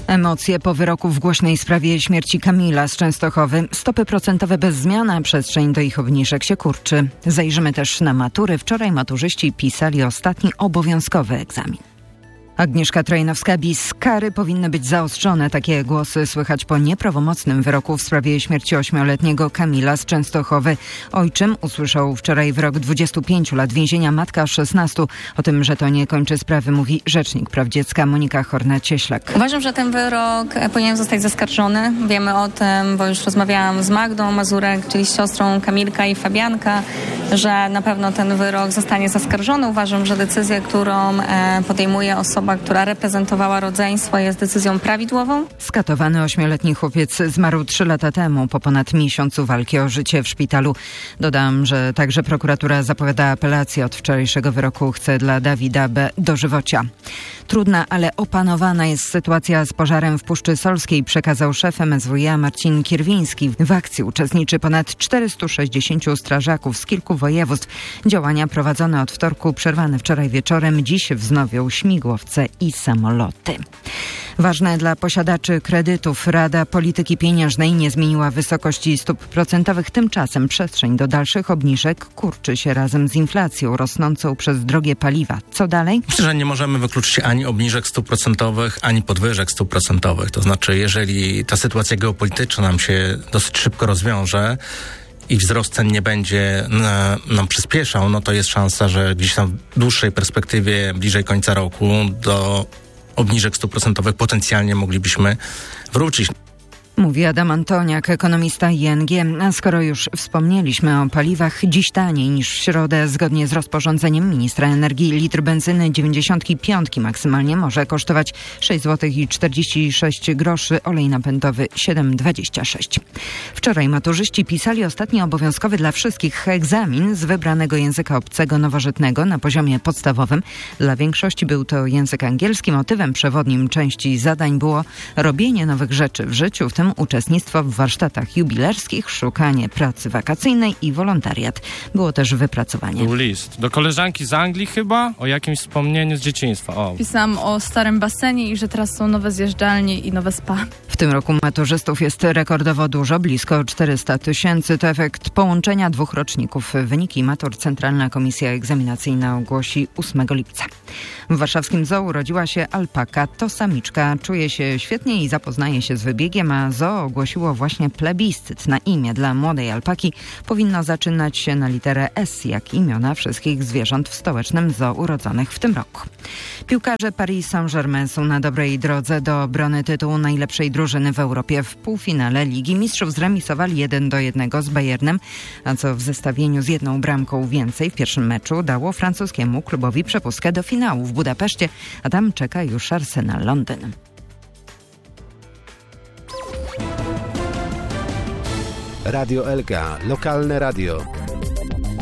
Emocje po wyroku w głośnej sprawie śmierci Kamila z Częstochowy. Stopy procentowe bez zmian, a przestrzeń do ich obniżek się kurczy. Zajrzymy też na matury. Wczoraj maturzyści pisali ostatni obowiązkowy egzamin. Agnieszka Trojanowska-Bis. Kary powinny być zaostrzone. Takie głosy słychać po nieprawomocnym wyroku w sprawie śmierci 8-letniego Kamila z Częstochowy. Ojczym usłyszał wczoraj wyrok 25 lat więzienia, matka 16. O tym, że to nie kończy sprawy, mówi rzecznik praw dziecka Monika Horna-Cieślak. Uważam, że ten wyrok powinien zostać zaskarżony. Wiemy o tym, bo już rozmawiałam z Magdą Mazurek, czyli z siostrą Kamilka i Fabianka, że na pewno ten wyrok zostanie zaskarżony. Uważam, że decyzja, którą podejmuje osoba, która reprezentowała rodzeństwo, jest decyzją prawidłową. Skatowany 8-letni chłopiec zmarł 3 lata temu po ponad miesiącu walki o życie w szpitalu. Dodam, że także prokuratura zapowiada apelację od wczorajszego wyroku. Chce dla Dawida B. dożywocia. Trudna, ale opanowana jest sytuacja z pożarem w Puszczy Solskiej, przekazał szef MSWiA Marcin Kierwiński. W akcji uczestniczy ponad 460 strażaków z kilku województw. Działania prowadzone od wtorku, przerwane wczoraj wieczorem, dziś wznowią śmigłowce i samoloty. Ważne dla posiadaczy kredytów. Rada Polityki Pieniężnej nie zmieniła wysokości stóp procentowych. Tymczasem przestrzeń do dalszych obniżek kurczy się razem z inflacją rosnącą przez drogie paliwa. Co dalej? Myślę, że nie możemy wykluczyć ani obniżek stóp procentowych, ani podwyżek stóp procentowych. To znaczy, jeżeli ta sytuacja geopolityczna nam się dosyć szybko rozwiąże i wzrost cen nie będzie nam przyspieszał, no to jest szansa, że gdzieś tam w dłuższej perspektywie, bliżej końca roku, do obniżek stóp procentowych potencjalnie moglibyśmy wrócić. Mówi Adam Antoniak, ekonomista ING. A skoro już wspomnieliśmy o paliwach, dziś taniej niż w środę, zgodnie z rozporządzeniem ministra energii, litr benzyny 95 maksymalnie może kosztować 6,46 zł, olej napędowy 7,26. Wczoraj maturzyści pisali ostatni obowiązkowy dla wszystkich egzamin z wybranego języka obcego nowożytnego na poziomie podstawowym. Dla większości był to język angielski. Motywem przewodnim części zadań było robienie nowych rzeczy w życiu, w tym uczestnictwo w warsztatach jubilerskich, szukanie pracy wakacyjnej i wolontariat. Było też wypracowanie. Był list do koleżanki z Anglii chyba, o jakimś wspomnieniu z dzieciństwa. Pisałam o starym basenie i że teraz są nowe zjeżdżalnie i nowe spa. W tym roku maturzystów jest rekordowo dużo, blisko 400 000. To efekt połączenia 2 roczników. Wyniki matur Centralna Komisja Egzaminacyjna ogłosi 8 lipca. W warszawskim zoo urodziła się alpaka. To samiczka. Czuje się świetnie i zapoznaje się z wybiegiem, a zoo ogłosiło właśnie plebiscyt na imię dla młodej alpaki. Powinno zaczynać się na literę S, jak imiona wszystkich zwierząt w stołecznym zoo urodzonych w tym roku. Piłkarze Paris Saint-Germain są na dobrej drodze do obrony tytułu najlepszej drużyny w Europie. W półfinale Ligi Mistrzów zremisowali 1-1 z Bayernem, a co w zestawieniu z 1 bramką więcej w pierwszym meczu dało francuskiemu klubowi przepustkę do finału w Budapeszcie, a tam czeka już Arsenal Londyn. Radio Elka, lokalne radio.